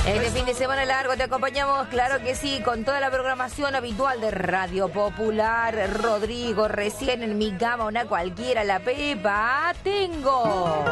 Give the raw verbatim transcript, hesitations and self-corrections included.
Este fin de semana largo te acompañamos, claro que sí, con toda la programación habitual de Radio Popular. Rodrigo, recién en mi cama, una cualquiera, la Pepa, tengo.